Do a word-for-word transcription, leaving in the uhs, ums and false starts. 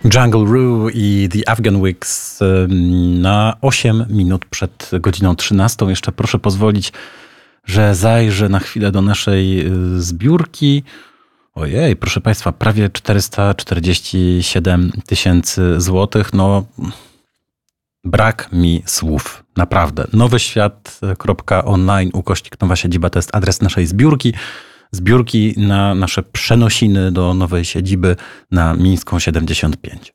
Jungle Rue i The Afghan Wigs na osiem minut przed godziną trzynastą. Jeszcze proszę pozwolić, że zajrzę na chwilę do naszej zbiórki. Ojej, proszę Państwa, prawie czterysta czterdzieści siedem tysięcy złotych. No, brak mi słów. Naprawdę. nowyświat kropka online ukośnik nowa siedziba to jest adres naszej zbiórki. Zbiórki na nasze przenosiny do nowej siedziby na Mińską siedemdziesiąt pięć.